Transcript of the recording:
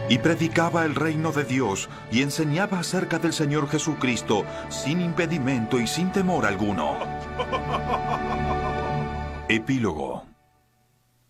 y predicaba el reino de Dios y enseñaba acerca del Señor Jesucristo sin impedimento y sin temor alguno. Epílogo.